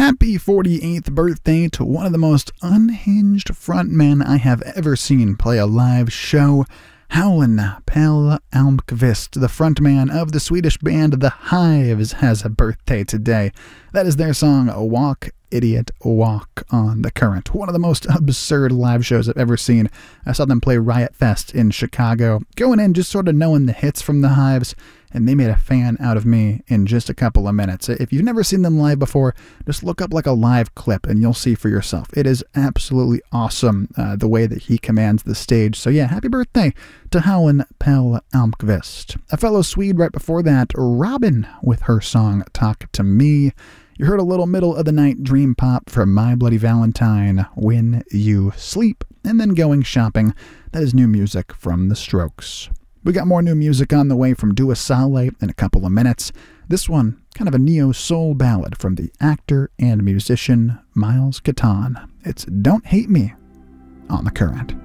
Happy 48th birthday to one of the most unhinged frontmen I have ever seen play a live show, Howlin' Pelle Almqvist, the frontman of the Swedish band The Hives, has a birthday today. That is their song, Walk, Idiot, Walk, on The Current. One of the most absurd live shows I've ever seen. I saw them play Riot Fest in Chicago, going in just sort of knowing the hits from The Hives, and they made a fan out of me in just a couple of minutes. If you've never seen them live before, just look up like a live clip and you'll see for yourself. It is absolutely awesome the way that he commands the stage. So yeah, happy birthday to Howlin' Pelle Almqvist. A fellow Swede right before that, Robin, with her song Talk to Me. You heard a little middle of the night dream pop from My Bloody Valentine, When You Sleep. And then Going Shopping, that is new music from The Strokes. We got more new music on the way from Dua Sale in a couple of minutes. This one, kind of a neo-soul ballad from the actor and musician Miles Catan. It's Don't Hate Me on The Current.